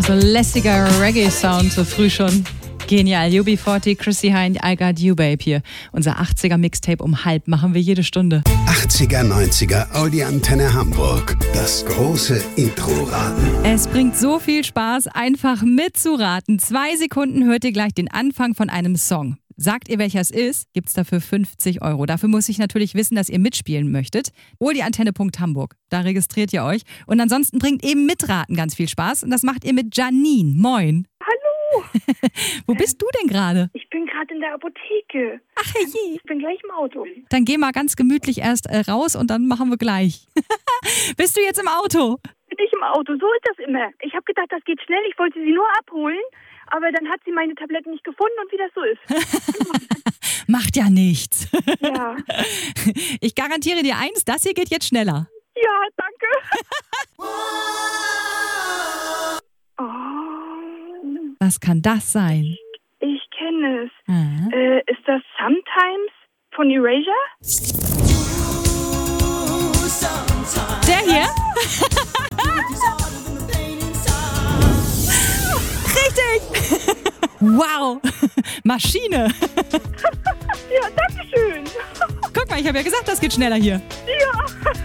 So lässiger Reggae-Sound so früh schon. Genial. UB40, Chrissy Hynde, I Got You, Babe hier. Unser 80er-Mixtape um 12 machen wir jede Stunde. 80er, 90er, Audi Antenne Hamburg. Das große Intro-Raten. Es bringt so viel Spaß, einfach mitzuraten. 2 Sekunden hört ihr gleich den Anfang von einem Song. Sagt ihr, welcher es ist, gibt's dafür 50 €. Dafür muss ich natürlich wissen, dass ihr mitspielen möchtet. Audiantenne.hamburg, da registriert ihr euch. Und ansonsten bringt eben Mitraten ganz viel Spaß. Und das macht ihr mit Janine. Moin. Hallo. Wo bist du denn gerade? Ich bin gerade in der Apotheke. Ach je. Ich bin gleich im Auto. Dann geh mal ganz gemütlich erst raus und dann machen wir gleich. Bist du jetzt im Auto? Bin ich im Auto, so ist das immer. Ich habe gedacht, das geht schnell. Ich wollte sie nur abholen, aber dann hat sie meine Tabletten nicht gefunden und wie das so ist. Macht ja nichts. Ja. Ich garantiere dir eins, das hier geht jetzt schneller. Ja, danke. Oh, Was kann das sein? ich kenne es. Ah. Ist das Sometimes von Erasure? Der hier? Richtig! Wow! Maschine! Ja, danke schön. Guck mal, ich habe ja gesagt, das geht schneller hier. Ja.